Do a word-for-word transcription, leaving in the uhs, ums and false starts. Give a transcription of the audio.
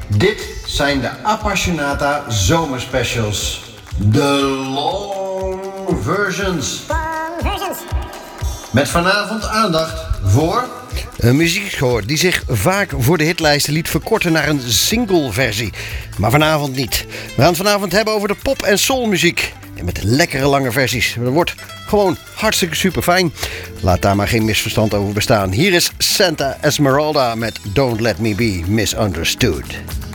Dit zijn de Appassionata zomerspecials. De long versions. Long versions. Met vanavond aandacht voor... Een muziekscore die zich vaak voor de hitlijsten liet verkorten naar een single-versie. Maar vanavond niet. We gaan het vanavond hebben over de pop- en soulmuziek. En met lekkere lange versies. Dat wordt gewoon hartstikke super fijn. Laat daar maar geen misverstand over bestaan. Hier is Santa Esmeralda met Don't Let Me Be Misunderstood.